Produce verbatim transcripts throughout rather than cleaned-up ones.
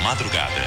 Madrugada.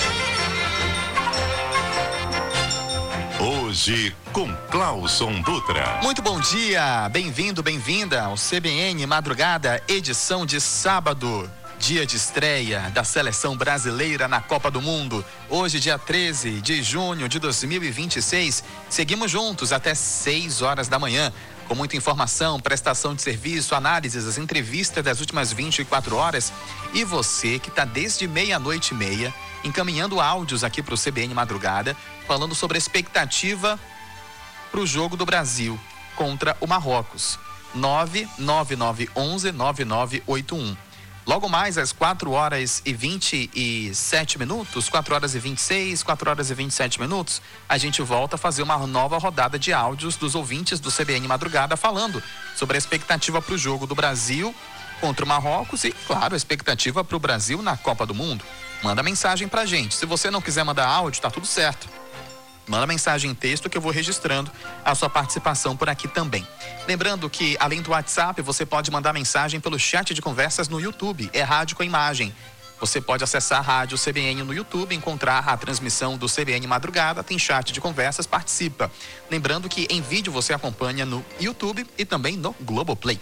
Hoje com Clauson Dutra. Muito bom dia, bem-vindo, bem-vinda ao C B N Madrugada, edição de sábado, dia de estreia da Seleção Brasileira na Copa do Mundo. Hoje, dia treze de junho de dois mil e vinte e seis, seguimos juntos até seis horas da manhã, com muita informação, prestação de serviço, análises, as entrevistas das últimas vinte e quatro horas. E você que está desde meia-noite e meia, encaminhando áudios aqui para o C B N Madrugada, falando sobre a expectativa para o jogo do Brasil contra o Marrocos. nove nove nove um um nove nove oito um. Logo mais às quatro horas e vinte e sete minutos, quatro horas e vinte e seis, quatro horas e vinte e sete minutos, a gente volta a fazer uma nova rodada de áudios dos ouvintes do C B N Madrugada falando sobre a expectativa para o jogo do Brasil contra o Marrocos e, claro, a expectativa para o Brasil na Copa do Mundo. Manda mensagem pra gente. Se você não quiser mandar áudio, tá tudo certo. Manda mensagem em texto que eu vou registrando a sua participação por aqui também. Lembrando que, além do WhatsApp, você pode mandar mensagem pelo chat de conversas no YouTube. É rádio com imagem. Você pode acessar a Rádio C B N no YouTube, encontrar a transmissão do C B N Madrugada, tem chat de conversas, participa. Lembrando que em vídeo você acompanha no YouTube e também no Globoplay.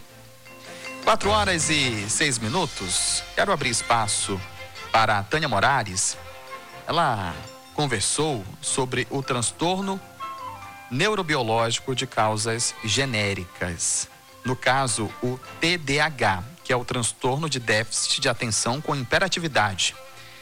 quatro horas e seis minutos. Quero abrir espaço para a Tânia Moraes. Ela conversou sobre o transtorno neurobiológico de causas genéricas. No caso, o T D A H, que é o transtorno de déficit de atenção com hiperatividade.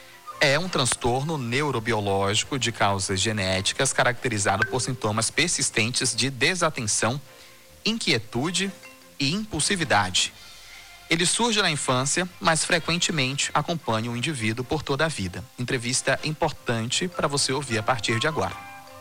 É um transtorno neurobiológico de causas genéticas caracterizado por sintomas persistentes de desatenção, inquietude e impulsividade. Ele surge na infância, mas frequentemente acompanha o indivíduo por toda a vida. Entrevista importante para você ouvir a partir de agora.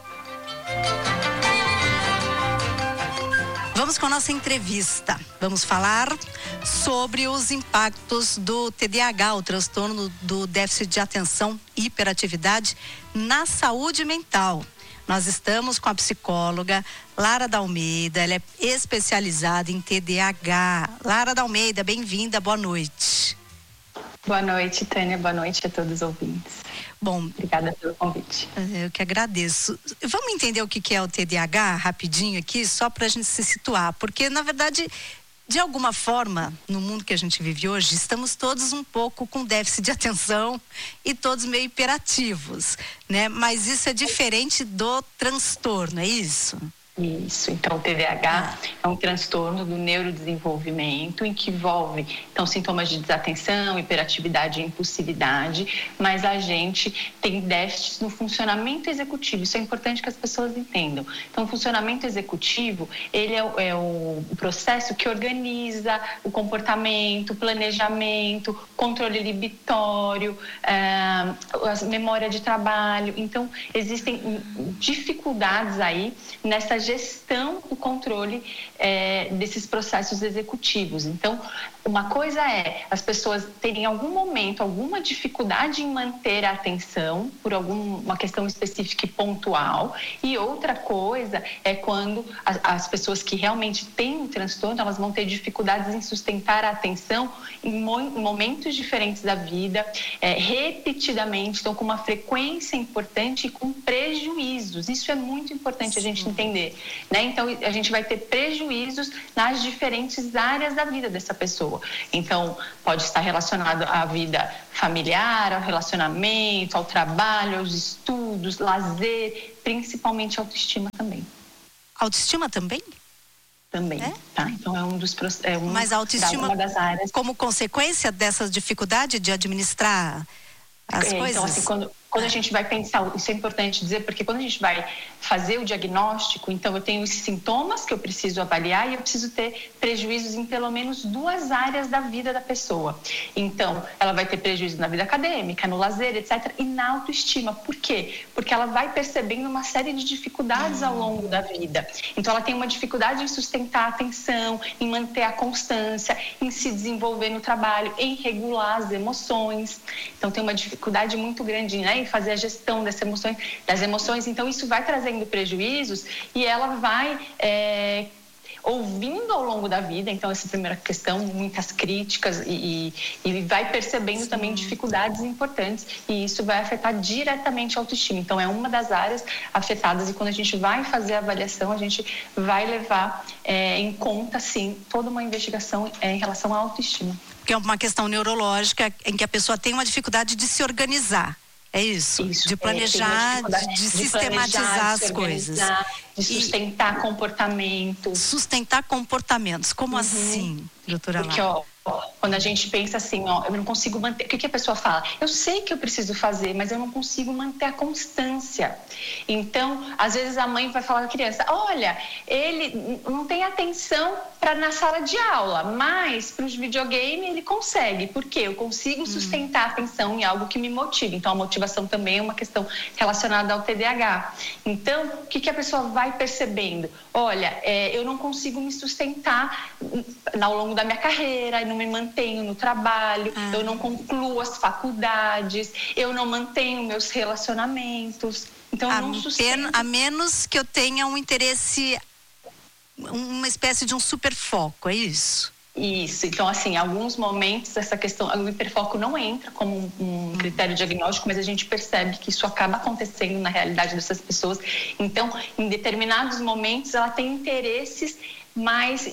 Vamos com a nossa entrevista. Vamos falar sobre os impactos do T D A H, o transtorno do déficit de atenção e hiperatividade, na saúde mental. Nós estamos com a psicóloga Lara Dalmeida, ela é especializada em T D A H. Lara Dalmeida, bem-vinda, boa noite. Boa noite, Tânia, boa noite a todos os ouvintes. Bom, obrigada pelo convite. Eu que agradeço. Vamos entender o que é o T D A H rapidinho aqui, só para a gente se situar, porque na verdade, de alguma forma, no mundo que a gente vive hoje, estamos todos um pouco com déficit de atenção e todos meio hiperativos, né? Mas isso é diferente do transtorno, é isso? Isso, então o T D A H ah. é um transtorno do neurodesenvolvimento em que envolve então sintomas de desatenção, hiperatividade e impulsividade, mas a gente tem déficits no funcionamento executivo. Isso é importante que as pessoas entendam. Então o funcionamento executivo, ele é, é o processo que organiza o comportamento, o planejamento, controle libitório, é, a memória de trabalho. Então existem dificuldades aí nessa gestão e controle é, desses processos executivos. Então, uma coisa é as pessoas terem em algum momento alguma dificuldade em manter a atenção por alguma questão específica e pontual, e outra coisa é quando as, as pessoas que realmente têm o transtorno, elas vão ter dificuldades em sustentar a atenção em, mo- em momentos diferentes da vida, é, repetidamente, então com uma frequência importante e com prejuízos. Isso é muito importante a gente entender, né? Então a gente vai ter prejuízos nas diferentes áreas da vida dessa pessoa. Então pode estar relacionado à vida familiar, ao relacionamento, ao trabalho, aos estudos, lazer, principalmente autoestima também. Autoestima também? Também, é? Tá? Então é um dos é um, Mas a autoestima, uma das áreas. Como consequência dessa dificuldade de administrar as é, coisas? Então assim, quando Quando a gente vai pensar, isso é importante dizer, porque quando a gente vai fazer o diagnóstico, então eu tenho esses sintomas que eu preciso avaliar e eu preciso ter prejuízos em pelo menos duas áreas da vida da pessoa. Então, ela vai ter prejuízo na vida acadêmica, no lazer, etcétera, e na autoestima. Por quê? Porque ela vai percebendo uma série de dificuldades ao longo da vida. Então, ela tem uma dificuldade em sustentar a atenção, em manter a constância, em se desenvolver no trabalho, em regular as emoções. Então, tem uma dificuldade muito grande, né? E fazer a gestão das emoções, das emoções. Então, isso vai trazendo prejuízos e ela vai... É, ouvindo ao longo da vida. Então, essa é a primeira questão, muitas críticas e, e, e vai percebendo Sim. também dificuldades importantes, e isso vai afetar diretamente a autoestima. Então, é uma das áreas afetadas, e quando a gente vai fazer a avaliação, a gente vai levar é, em conta, sim, toda uma investigação é, em relação à autoestima. Que é uma questão neurológica em que a pessoa tem uma dificuldade de se organizar. É isso, isso de planejar, é, de, de sistematizar planejar, de as coisas. De sustentar e comportamentos. Sustentar comportamentos, como uhum. assim, doutora Porque, ó, quando a gente pensa assim, ó, eu não consigo manter... O que, que a pessoa fala? Eu sei que eu preciso fazer, mas eu não consigo manter a constância. Então, às vezes a mãe vai falar com a criança, olha, ele não tem atenção para na sala de aula, mas para os videogames ele consegue. Por quê? Eu consigo sustentar a atenção em algo que me motive. Então, a motivação também é uma questão relacionada ao T D A H. Então, o que, que a pessoa vai percebendo? Olha, é, eu não consigo me sustentar ao longo da minha carreira, não me mantenho no trabalho, ah. eu não concluo as faculdades, eu não mantenho meus relacionamentos. Então, eu não sustento. A menos que eu tenha um interesse, uma espécie de um superfoco, é isso? Isso, então assim, em alguns momentos essa questão, o hiperfoco não entra como um, um critério diagnóstico, mas a gente percebe que isso acaba acontecendo na realidade dessas pessoas. Então, em determinados momentos ela tem interesses mais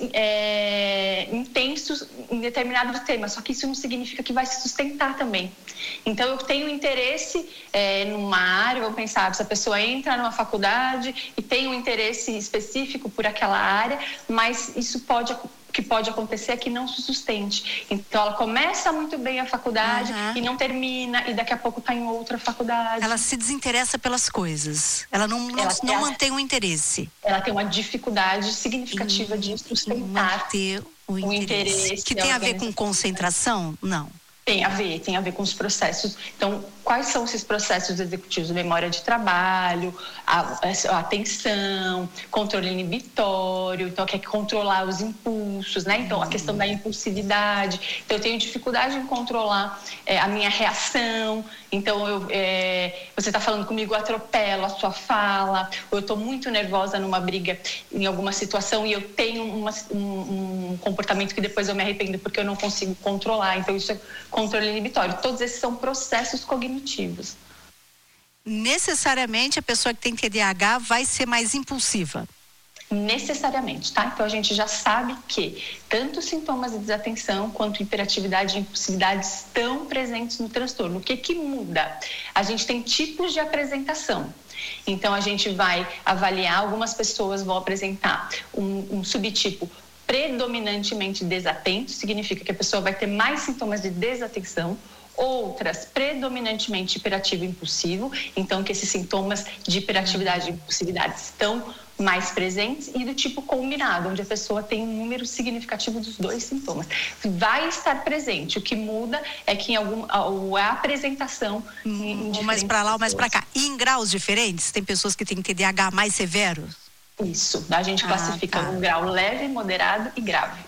é, intensos em determinados temas, só que isso não significa que vai se sustentar também. Então, eu tenho interesse é, numa área, vamos pensar, se a pessoa entra numa faculdade e tem um interesse específico por aquela área, mas isso pode... o que pode acontecer é que não se sustente. Então, ela começa muito bem a faculdade uhum. e não termina, e daqui a pouco está em outra faculdade. Ela se desinteressa pelas coisas. Ela não, não, ela não a... mantém o interesse. Ela tem uma dificuldade significativa em, de sustentar manter o interesse. O interesse que tem a ver com concentração? Não. Tem a ver, tem a ver com os processos. Então, quais são esses processos executivos? Memória de trabalho, a, a atenção, controle inibitório, então quer controlar os impulsos, né? Então, a questão da impulsividade. Então, eu tenho dificuldade em controlar é, a minha reação. Então, eu, é, você está falando comigo, eu atropelo a sua fala, ou eu estou muito nervosa numa briga, em alguma situação, e eu tenho uma, um, um comportamento que depois eu me arrependo porque eu não consigo controlar. Então, isso é controle inibitório. Todos esses são processos cognitivos. Necessariamente a pessoa que tem T D A H vai ser mais impulsiva? Necessariamente, tá? Então a gente já sabe que tanto sintomas de desatenção quanto hiperatividade e impulsividade estão presentes no transtorno. O que que muda? A gente tem tipos de apresentação. Então a gente vai avaliar, algumas pessoas vão apresentar um, um subtipo predominantemente desatento, significa que a pessoa vai ter mais sintomas de desatenção. Outras, predominantemente hiperativo e impulsivo, então que esses sintomas de hiperatividade e impulsividade estão mais presentes, e do tipo combinado, onde a pessoa tem um número significativo dos dois sintomas. Vai estar presente, o que muda é que em algum, a, a apresentação... Hum, um mais para lá, ou mais para cá. E em graus diferentes? Tem pessoas que têm T D A H mais severo? Isso, a gente ah, classifica tá. um grau leve, moderado e grave.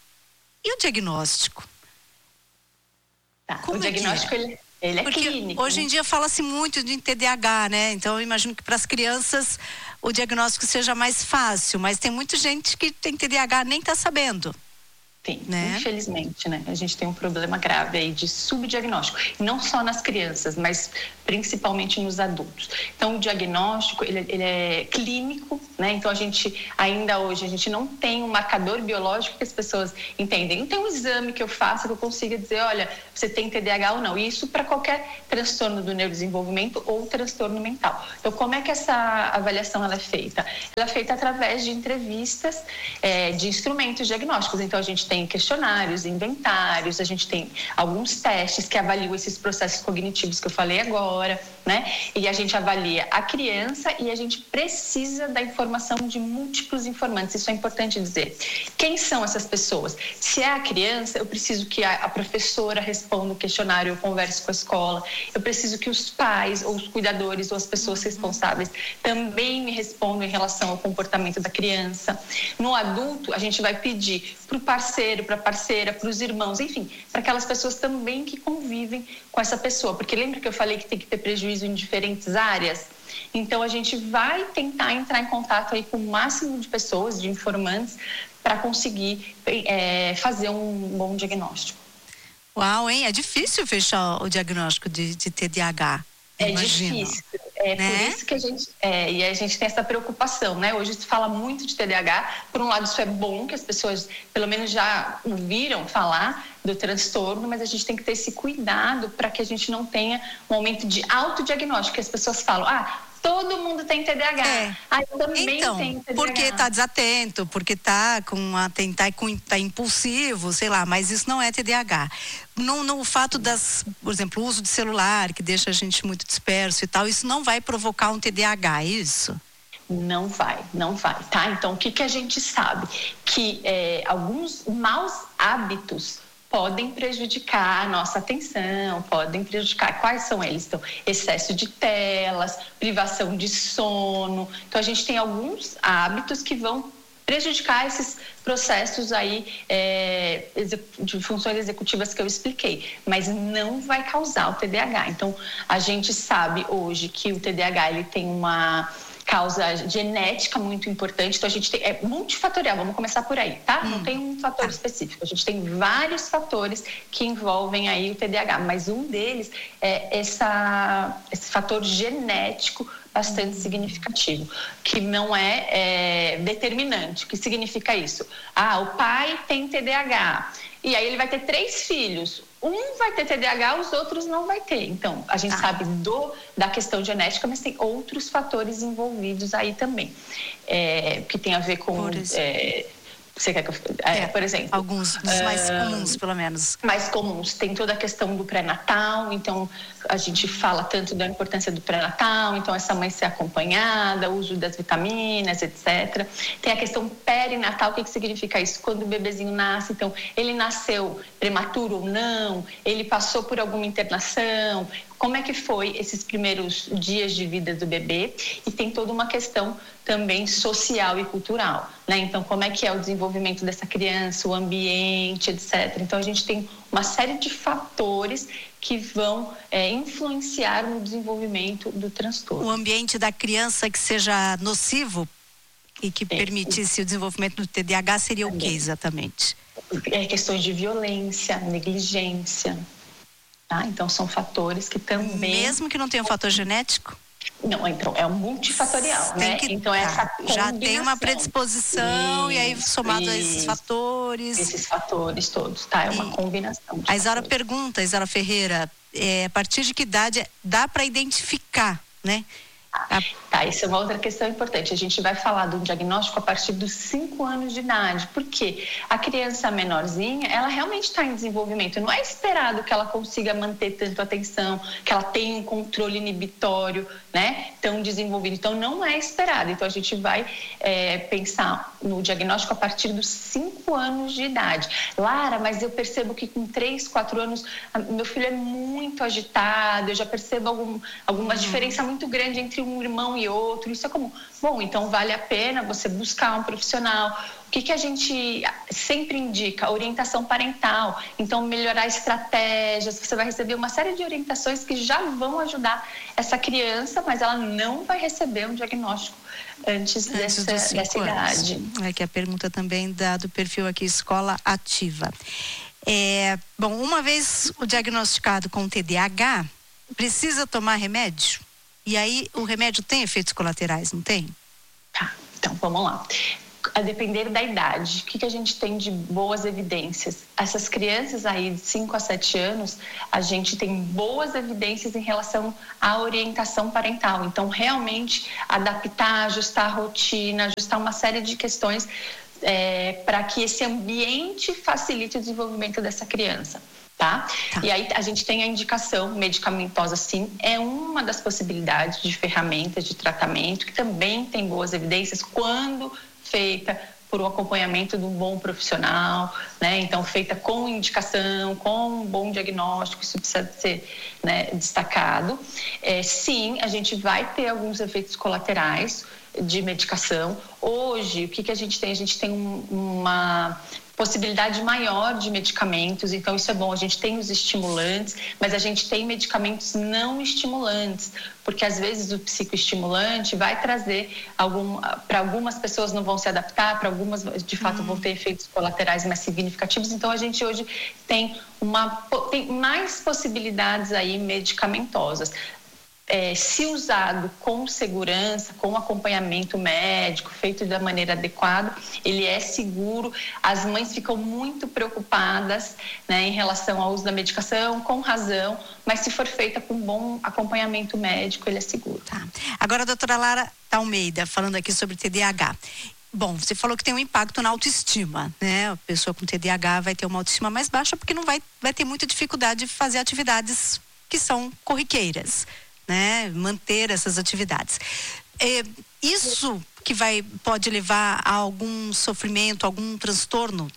E o diagnóstico? Tá. O diagnóstico, é? ele, ele é Porque clínico. Hoje em dia fala-se muito de T D A H, né? Então eu imagino que para as crianças o diagnóstico seja mais fácil, mas tem muita gente que tem T D A H nem está sabendo. Tem, né? Infelizmente, né? A gente tem um problema grave aí de subdiagnóstico. E não só nas crianças, mas principalmente nos adultos. Então, o diagnóstico, ele, ele é clínico, né? Então, a gente, ainda hoje, a gente não tem um marcador biológico que as pessoas entendem. Não tem um exame que eu faça que eu consiga dizer, olha, você tem T D A H ou não. E isso para qualquer transtorno do neurodesenvolvimento ou transtorno mental. Então, como é que essa avaliação ela é feita? Ela é feita através de entrevistas, é, de instrumentos diagnósticos. Então, a gente tem questionários, inventários, a gente tem alguns testes que avaliam esses processos cognitivos que eu falei agora, né? E a gente avalia a criança e a gente precisa da informação de múltiplos informantes. Isso é importante dizer. Quem são essas pessoas? Se é a criança, eu preciso que a, a professora responda o questionário, eu converse com a escola. Eu preciso que os pais ou os cuidadores ou as pessoas responsáveis também me respondam em relação ao comportamento da criança. No adulto, a gente vai pedir para o parceiro, para a parceira, para os irmãos, enfim, para aquelas pessoas também que convivem com essa pessoa. Porque lembra que eu falei que tem que ter prejuízo prejuízo em diferentes áreas. Então, a gente vai tentar entrar em contato aí com o máximo de pessoas, de informantes, para conseguir é, fazer um bom diagnóstico. Uau, hein? É difícil fechar o diagnóstico de, de T D A H. É Imagino. difícil. É né? Por isso que a gente, é, e a gente tem essa preocupação, né? Hoje se fala muito de T D A H. Por um lado, isso é bom, que as pessoas, pelo menos, já ouviram falar do transtorno, mas a gente tem que ter esse cuidado para que a gente não tenha um aumento de autodiagnóstico, que as pessoas falam, ah, todo mundo tem T D A H. É. Ah, eu também então, tenho T D A H. Porque está desatento, porque está com a tentar com tá impulsivo, sei lá, mas isso não é T D A H. No, no fato das, por exemplo, o uso de celular, que deixa a gente muito disperso e tal, isso não vai provocar um T D A H, é isso? Não vai, não vai, tá? Então, o que, que a gente sabe? Que é, alguns maus hábitos podem prejudicar a nossa atenção, podem prejudicar. Quais são eles? Então, excesso de telas, privação de sono. Então, a gente tem alguns hábitos que vão prejudicar esses processos aí é, de funções executivas que eu expliquei, mas não vai causar o T D A H. Então, a gente sabe hoje que o T D A H ele tem uma causa genética muito importante, então a gente tem, é multifatorial, vamos começar por aí, tá? Hum. Não tem um fator específico, a gente tem vários fatores que envolvem aí o T D A H, mas um deles é essa, esse fator genético bastante significativo, que não é, é determinante. O que significa isso? Ah, o pai tem T D A H, e aí ele vai ter três filhos. Um vai ter T D A H, os outros não vai ter. Então, a gente ah. sabe do, da questão genética, mas tem outros fatores envolvidos aí também, é, que tem a ver com... É, você quer que eu... É, é, por exemplo... Alguns dos mais uh, comuns, pelo menos. Mais comuns. Tem toda a questão do pré-natal, então a gente fala tanto da importância do pré-natal, então essa mãe ser acompanhada, o uso das vitaminas, etcétera. Tem a questão perinatal, o que, que significa isso? Quando o bebezinho nasce, então ele nasceu prematuro ou não, ele passou por alguma internação, como é que foi esses primeiros dias de vida do bebê, e tem toda uma questão também social e cultural, né? Então, como é que é o desenvolvimento dessa criança, o ambiente, etcétera. Então, a gente tem uma série de fatores que vão é, influenciar no desenvolvimento do transtorno. O ambiente da criança que seja nocivo e que é, permitisse o desenvolvimento do T D A H seria também. O que exatamente? É questões de violência, negligência. Tá? Então, são fatores que também... Mesmo que não tenha um fator genético? Não, então, é um multifatorial, tem né? Que, então, tá. essa já tem uma predisposição isso, e aí somado isso, a esses fatores... Esses fatores todos, tá? É uma e combinação. A Isaura pergunta, Isaura Ferreira, é, a partir de que idade dá para identificar, né? Tá, tá, isso é uma outra questão importante. A gente vai falar do diagnóstico a partir dos cinco anos de idade, porque a criança menorzinha, ela realmente está em desenvolvimento. Não é esperado que ela consiga manter tanto atenção, que ela tenha um controle inibitório, né, tão desenvolvido. Então, não é esperado. Então, a gente vai é, pensar no diagnóstico a partir dos cinco anos de idade. Lara, mas eu percebo que com três, quatro anos, meu filho é muito agitado, eu já percebo algum, alguma uhum. diferença muito grande entre um irmão e outro, isso é comum. Bom, então vale a pena você buscar um profissional. O que, que a gente sempre indica? Orientação parental. Então, melhorar estratégias. Você vai receber uma série de orientações que já vão ajudar essa criança, mas ela não vai receber um diagnóstico antes, antes dessa, dessa idade. É que a pergunta também da, do perfil aqui, Escola Ativa. É, bom, uma vez o diagnosticado com T D A H, precisa tomar remédio? E aí, o remédio tem efeitos colaterais, não tem? Tá, então vamos lá. A depender da idade, o que, que a gente tem de boas evidências? Essas crianças aí de cinco a sete anos, a gente tem boas evidências em relação à orientação parental. Então, realmente, adaptar, ajustar a rotina, ajustar uma série de questões é, para que esse ambiente facilite o desenvolvimento dessa criança. Tá? Tá? E aí a gente tem a indicação medicamentosa, sim, é uma das possibilidades de ferramentas de tratamento que também tem boas evidências quando feita por um acompanhamento de um bom profissional, né? Então feita com indicação, com um bom diagnóstico, isso precisa ser, né, destacado. É, sim, a gente vai ter alguns efeitos colaterais de medicação. Hoje, o que, que a gente tem? A gente tem um, uma possibilidade maior de medicamentos, então isso é bom. A gente tem os estimulantes, mas a gente tem medicamentos não estimulantes, porque às vezes o psicoestimulante vai trazer algum, para algumas pessoas não vão se adaptar, para algumas de fato hum. vão ter efeitos colaterais mais significativos. Então a gente hoje tem uma tem mais possibilidades aí medicamentosas. É, se usado com segurança, com acompanhamento médico, feito da maneira adequada, ele é seguro. As mães ficam muito preocupadas, né, em relação ao uso da medicação, com razão, mas se for feita com bom acompanhamento médico, ele é seguro. Tá. Agora, a doutora Lara Almeida, falando aqui sobre T D A H. Bom, você falou que tem um impacto na autoestima, né? A pessoa com T D A H vai ter uma autoestima mais baixa porque não vai, vai ter muita dificuldade de fazer atividades que são corriqueiras, né? Manter essas atividades. É, isso que vai, pode levar a algum sofrimento, algum transtorno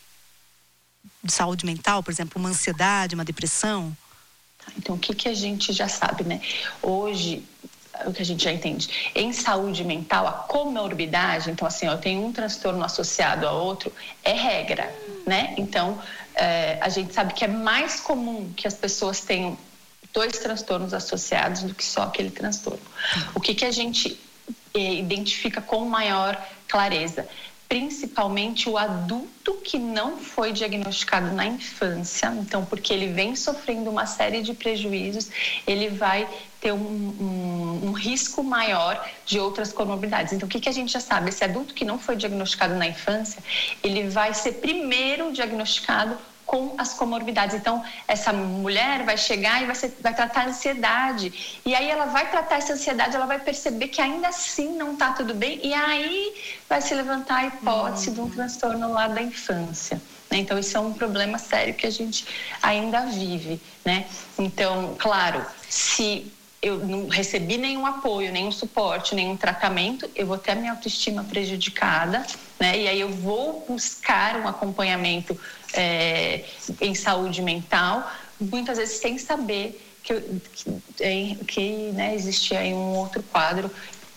de saúde mental, por exemplo, uma ansiedade, uma depressão? Então, o que, que a gente já sabe, né? Hoje, o que a gente já entende, em saúde mental, a comorbidade, então assim, ó, eu tenho um transtorno associado a outro, é regra, né? Então, é, a gente sabe que é mais comum que as pessoas tenham dois transtornos associados do que só aquele transtorno. O que, que a gente eh, identifica com maior clareza? Principalmente o adulto que não foi diagnosticado na infância, então, porque ele vem sofrendo uma série de prejuízos, ele vai ter um, um, um risco maior de outras comorbidades. Então, o que, que a gente já sabe? Esse adulto que não foi diagnosticado na infância, ele vai ser primeiro diagnosticado com as comorbidades. Então, essa mulher vai chegar e vai, ser, vai tratar a ansiedade. E aí ela vai tratar essa ansiedade, ela vai perceber que ainda assim não está tudo bem. E aí vai se levantar a hipótese uhum. de um transtorno lá da infância. Né? Então, isso é um problema sério que a gente ainda vive. Né? Então, claro, se eu não recebi nenhum apoio, nenhum suporte, nenhum tratamento, eu vou ter a minha autoestima prejudicada, né? E aí eu vou buscar um acompanhamento é, em saúde mental, muitas vezes sem saber que, que, que né, existia aí um outro quadro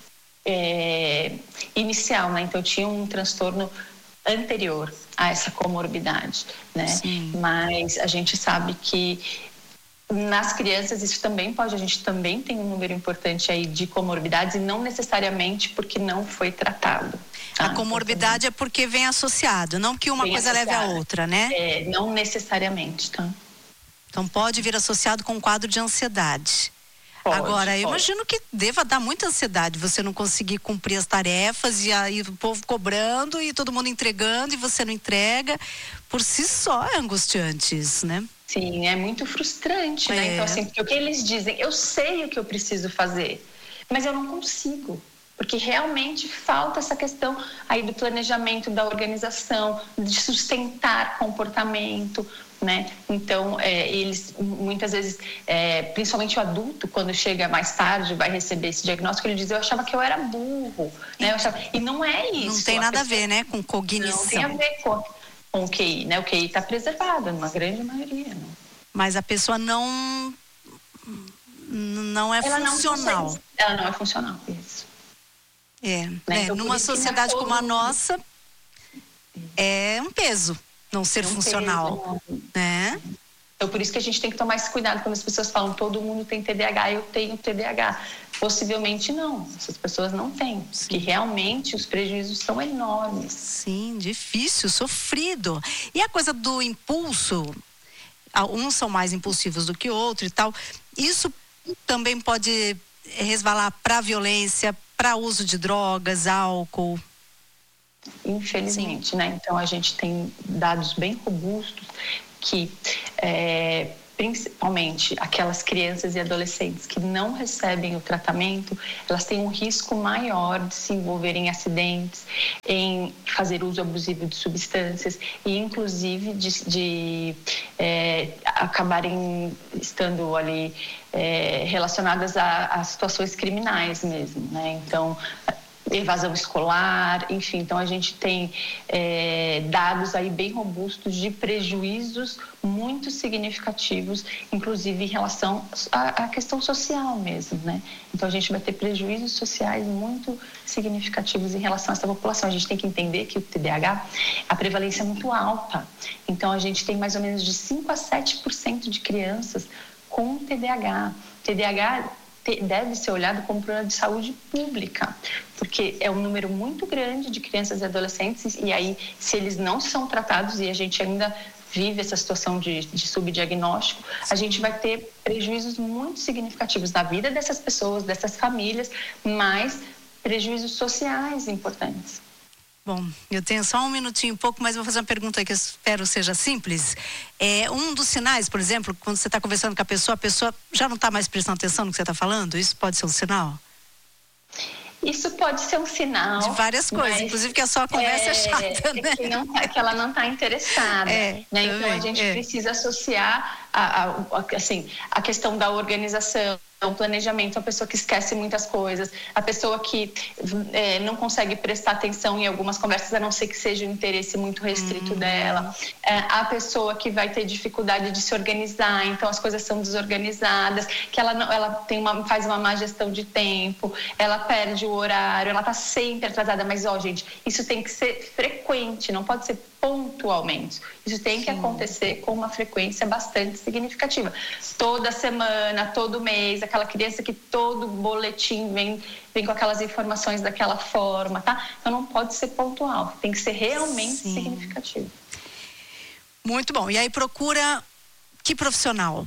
é, inicial, né? Então eu tinha um transtorno anterior a essa comorbidade, né? Sim. Mas a gente sabe que nas crianças isso também pode, a gente também tem um número importante aí de comorbidades e não necessariamente porque não foi tratado. A ah, comorbidade então, é porque vem associado, não que uma coisa associado. leve a outra, né? É, não necessariamente, tá? Então pode vir associado com um quadro de ansiedade. Pode, Agora, eu pode. imagino que deva dar muita ansiedade você não conseguir cumprir as tarefas e aí o povo cobrando e todo mundo entregando e você não entrega. Por si só é angustiante isso, né? Sim, é muito frustrante, é. né? Então, assim, porque o que eles dizem, eu sei o que eu preciso fazer, mas eu não consigo. Porque realmente falta essa questão aí do planejamento, da organização, de sustentar comportamento, né? Então, é, eles muitas vezes, é, principalmente o adulto, quando chega mais tarde, vai receber esse diagnóstico, ele diz, eu achava que eu era burro, né? Eu achava... E não é isso. Não tem nada a, pessoa... a ver, né, com cognição. Não tem a ver com, com o Q I, né? O Q I está preservado, numa grande maioria. Não. Mas a pessoa não, não é ela funcional. Não ela não é funcional, isso. É, né? é então, numa sociedade como a nossa, é um peso não ser é um funcional, peso, né? Então, por isso que a gente tem que tomar esse cuidado quando as pessoas falam, todo mundo tem T D A H, eu tenho T D A H. Possivelmente não, essas pessoas não têm, Sim. porque realmente os prejuízos são enormes. Sim, difícil, sofrido. E a coisa do impulso, uns são mais impulsivos do que outros e tal, isso também pode resvalar para a violência, para uso de drogas, álcool? Infelizmente, Sim. né? Então a gente tem dados bem robustos que é, principalmente aquelas crianças e adolescentes que não recebem o tratamento, elas têm um risco maior de se envolverem em acidentes, em fazer uso abusivo de substâncias e inclusive de, de é, acabarem estando ali é, relacionadas a, a situações criminais mesmo, né? Então evasão escolar, enfim. Então, a gente tem é, dados aí bem robustos de prejuízos muito significativos, inclusive em relação à, à questão social mesmo, né? Então, a gente vai ter prejuízos sociais muito significativos em relação a essa população. A gente tem que entender que o T D A H, a prevalência é muito alta. Então, a gente tem mais ou menos de cinco a sete por cento de crianças com T D A H. T D A H deve ser olhado como problema de saúde pública, porque é um número muito grande de crianças e adolescentes, e aí, se eles não são tratados, e a gente ainda vive essa situação de, de subdiagnóstico, a gente vai ter prejuízos muito significativos na vida dessas pessoas, dessas famílias, mas prejuízos sociais importantes. Bom, eu tenho só um minutinho, pouco, mas vou fazer uma pergunta que eu espero seja simples. É, um dos sinais, por exemplo, quando você está conversando com a pessoa, a pessoa já não está mais prestando atenção no que você está falando? Isso pode ser um sinal? Isso pode ser um sinal. De várias coisas, inclusive que a sua conversa é, é chata, né? Que, não tá, que ela não está interessada. É, né? Então, a gente é. precisa associar a, a, a, assim, a questão da organização, o planejamento, a pessoa que esquece muitas coisas, a pessoa que é, não consegue prestar atenção em algumas conversas, a não ser que seja um interesse muito restrito hum. dela, é, a pessoa que vai ter dificuldade de se organizar, então as coisas são desorganizadas, que ela, não, ela tem uma, faz uma má gestão de tempo, ela perde o horário, ela está sempre atrasada, mas ó, gente, isso tem que ser frequente, não pode ser pontualmente. Isso tem Sim. que acontecer com uma frequência bastante significativa. Toda semana, todo mês, aquela criança que todo boletim vem, vem com aquelas informações daquela forma, tá? Então não pode ser pontual, tem que ser realmente Sim. significativo. Muito bom. E aí procura que profissional?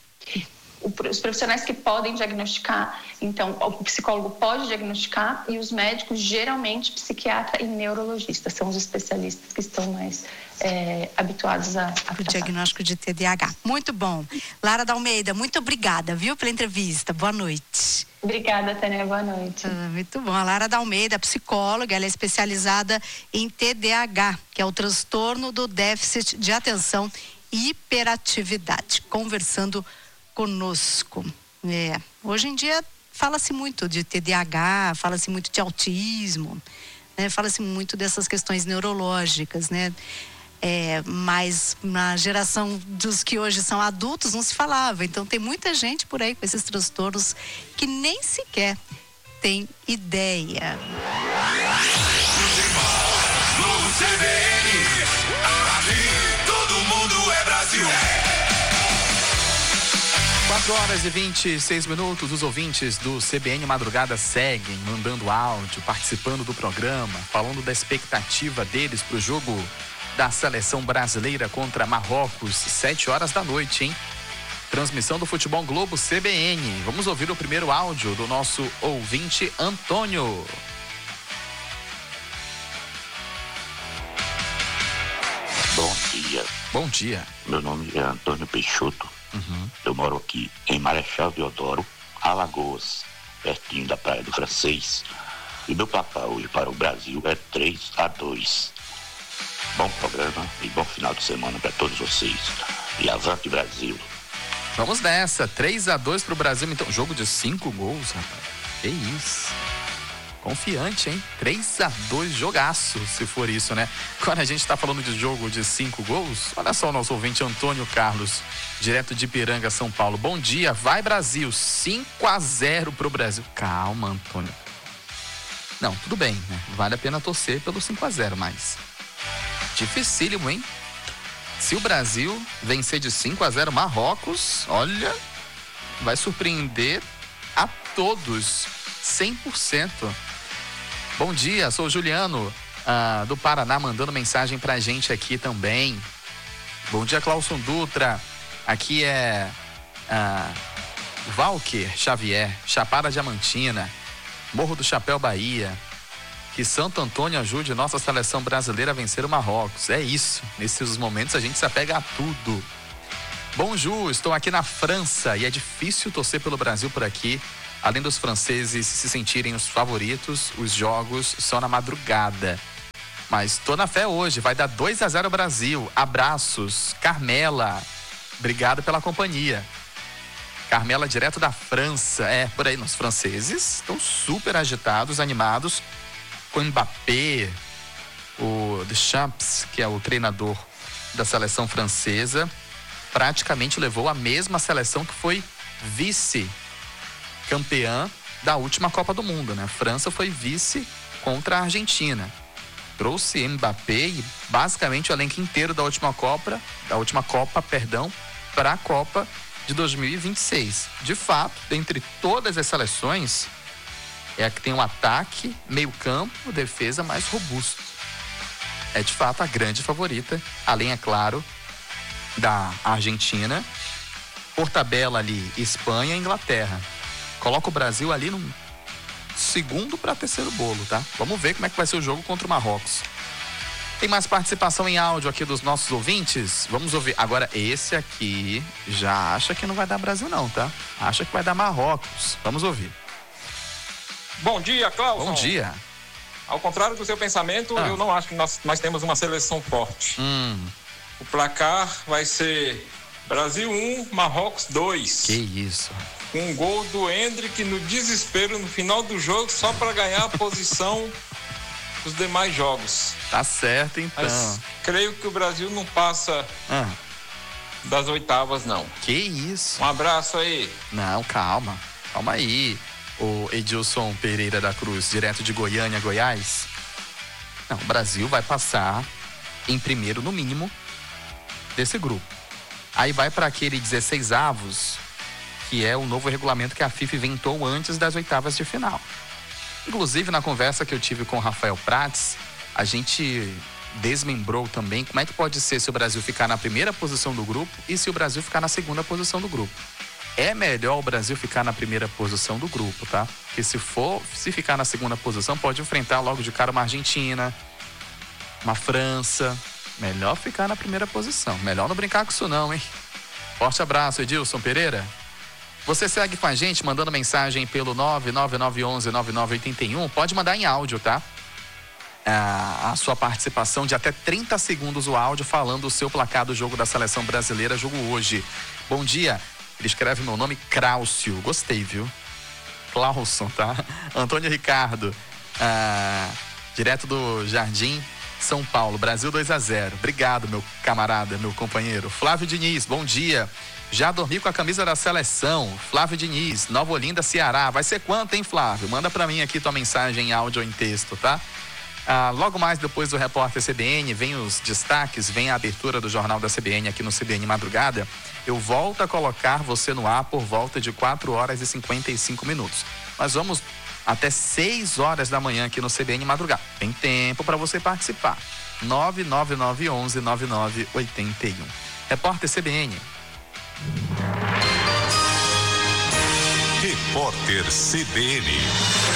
Os profissionais que podem diagnosticar, então o psicólogo pode diagnosticar e os médicos, geralmente psiquiatra e neurologista, são os especialistas que estão mais é, habituados a, a o diagnóstico de T D A H. Muito bom. Lara Dalmeida, muito obrigada, viu, pela entrevista. Boa noite. Obrigada, Tânia. Boa noite. Ah, muito bom. A Lara Dalmeida, psicóloga, ela é especializada em T D A H, que é o transtorno do déficit de atenção e hiperatividade. Conversando conosco. É. Hoje em dia fala-se muito de T D A H, fala-se muito de autismo, né? Fala-se muito dessas questões neurológicas, né? É, mas na geração dos que hoje são adultos não se falava. Então tem muita gente por aí com esses transtornos que nem sequer tem ideia. No C B N, aqui todo mundo é Brasil. quatro horas e vinte e seis minutos, os ouvintes do C B N Madrugada seguem mandando áudio, participando do programa, falando da expectativa deles para o jogo da seleção brasileira contra Marrocos, sete horas da noite, hein? Transmissão do Futebol Globo C B N. Vamos ouvir o primeiro áudio do nosso ouvinte Antônio. Bom dia. Bom dia. Meu nome é Antônio Peixoto. Uhum. Eu moro aqui em Marechal Deodoro, Alagoas, pertinho da Praia do Francês. E meu placar hoje para o Brasil é três a dois. Bom programa e bom final de semana para todos vocês. E avante Brasil. Vamos nessa, três a dois para o Brasil. Então, jogo de cinco gols, rapaz. Que isso. Confiante, hein? três a dois, jogaço, se for isso, né? Quando a gente está falando de jogo de cinco gols, olha só o nosso ouvinte Antônio Carlos, direto de Ipiranga, São Paulo. Bom dia, vai Brasil, cinco a zero pro Brasil. Calma, Antônio. Não, tudo bem, né? Vale a pena torcer pelo cinco a zero, mas dificílimo, hein? Se o Brasil vencer de cinco a zero Marrocos, olha, vai surpreender a todos, cem por cento. Bom dia, sou o Juliano, ah, do Paraná, mandando mensagem pra gente aqui também. Bom dia, Clauson Dutra. Aqui é ah, Valquer Xavier, Chapada Diamantina, Morro do Chapéu, Bahia. Que Santo Antônio ajude nossa seleção brasileira a vencer o Marrocos. É isso, nesses momentos a gente se apega a tudo. Bom Ju, estou aqui na França e é difícil torcer pelo Brasil por aqui. Além dos franceses se sentirem os favoritos, os jogos são na madrugada. Mas tô na fé hoje, vai dar dois a zero Brasil. Abraços, Carmela. Obrigado pela companhia. Carmela, direto da França. É, por aí, nos franceses estão super agitados, animados com o Mbappé, o Deschamps, que é o treinador da seleção francesa, praticamente levou a mesma seleção que foi vice-campeã da última Copa do Mundo, né? A França foi vice contra a Argentina. Trouxe Mbappé e basicamente o elenco inteiro da última Copa, da última Copa, perdão, para a Copa de dois mil e vinte e seis. De fato, dentre todas as seleções, é a que tem um ataque, meio-campo, defesa mais robusto. É de fato a grande favorita, além, é claro, da Argentina. Por tabela ali, Espanha e Inglaterra. Coloca o Brasil ali no segundo para terceiro bolo, tá? Vamos ver como é que vai ser o jogo contra o Marrocos. Tem mais participação em áudio aqui dos nossos ouvintes? Vamos ouvir. Agora, esse aqui já acha que não vai dar Brasil não, tá? Acha que vai dar Marrocos. Vamos ouvir. Bom dia, Cláudio. Bom dia. Ao contrário do seu pensamento, ah. eu não acho que nós, nós temos uma seleção forte. Hum. O placar vai ser Brasil um, Marrocos dois. Que isso. Com um gol do Endrick no desespero no final do jogo, só para ganhar a posição dos demais jogos. Tá certo, então. Mas creio que o Brasil não passa ah. das oitavas, não. Que isso. Um abraço aí. Não, calma. Calma aí. O Edilson Pereira da Cruz, direto de Goiânia, Goiás. Não, o Brasil vai passar em primeiro, no mínimo, desse grupo. Aí vai para aquele dezesseis avos, que é o novo regulamento que a FIFA inventou antes das oitavas de final. Inclusive, na conversa que eu tive com o Rafael Prates, a gente desmembrou também como é que pode ser se o Brasil ficar na primeira posição do grupo e se o Brasil ficar na segunda posição do grupo. É melhor o Brasil ficar na primeira posição do grupo, tá? Porque se for, se ficar na segunda posição, pode enfrentar logo de cara uma Argentina, uma França. Melhor ficar na primeira posição. Melhor não brincar com isso não, hein? Forte abraço, Edilson Pereira. Você segue com a gente mandando mensagem pelo nove nove nove um um nove nove oito um. Pode mandar em áudio, tá? A, a sua participação de até trinta segundos o áudio falando o seu placar do jogo da seleção brasileira, jogo hoje. Bom dia. Ele escreve meu nome, Cláudio. Gostei, viu? Clauson, tá? Antônio Ricardo, ah, direto do Jardim, São Paulo. Brasil dois a zero. Obrigado, meu camarada, meu companheiro. Flávio Diniz, bom dia. Já dormi com a camisa da seleção. Flávio Diniz, Nova Olinda, Ceará. Vai ser quanto, hein, Flávio? Manda pra mim aqui tua mensagem em áudio ou em texto, tá? Ah, logo mais depois do repórter C B N, vem os destaques, vem a abertura do Jornal da C B N aqui no C B N Madrugada. Eu volto a colocar você no ar por volta de quatro horas e cinquenta e cinco minutos. Nós vamos até seis horas da manhã aqui no C B N Madrugada. Tem tempo para você participar. nove nove nove um um nove nove oito um. Repórter C B N. Repórter C B N.